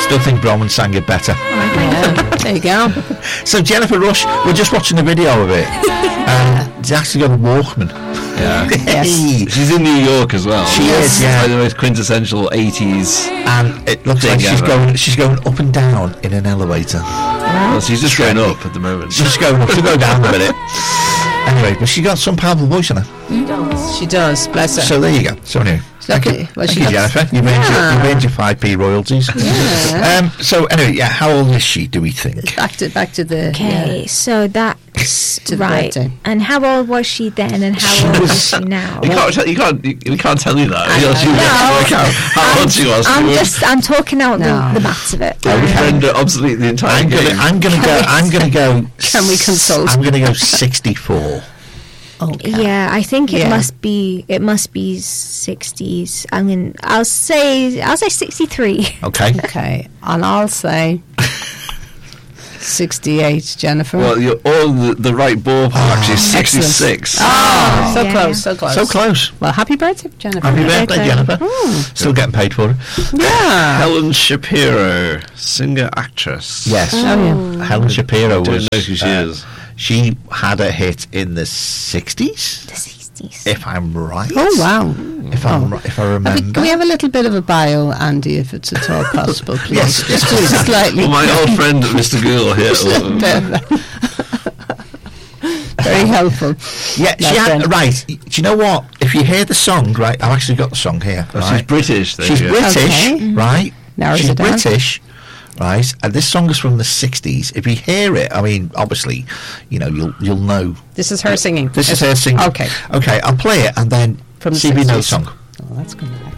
Still think Bronwyn sang it better. There you go. So Jennifer Rush, we're just watching a video of it. She's actually got a Walkman. Yeah. Hey. She's in New York as well. She is, yeah. Like the most quintessential 80s. And it looks like she's going up and down in an elevator. Well, she's just going up at the moment. She's going up to go down a minute. Anyway, but she got some powerful voice in her. She does, bless her. So there you go. So anyway, thank you, Jennifer. You made your 5p royalties. Yeah. So anyway, how old is she? Do we think? Back to the so that's to the right. birthday. And how old was she then, and how old is she now? We can't tell you that. How old she was. I'm talking out the maths of it. I would render obsolete the entire game. I'm gonna go. Can we consult? I'm gonna go 64. Okay. Yeah, I think it must be 60s. I'll say 63. Okay. And I'll say 68, Jennifer. Well, you're all the right ballpark. She's 66. So close. So close. Well, happy birthday, Jennifer. Happy birthday, Jennifer. Still getting paid for it. Yeah. Helen Shapiro, singer actress. Yes. Helen Shapiro Don't was. know who she is. She had a hit in the 60s. The 60s. If I'm right. Oh wow. If I remember. Can we have a little bit of a bio, Andy, if it's at all possible, please? Yes, Just slightly. Well, my old friend Mr. Gould here. Very helpful. Yeah, she had, right. Do you know what? If you hear the song, right, I've actually got the song here. Oh, right? she's British. She's British, right? Narrows She's it down. British, right? And this song is from the 60s. If you hear it, I mean, obviously, you'll know. This is her singing. This is her singing. Okay. Okay, I'll play it and then From the see if you know the 60s. song. Oh, that's good.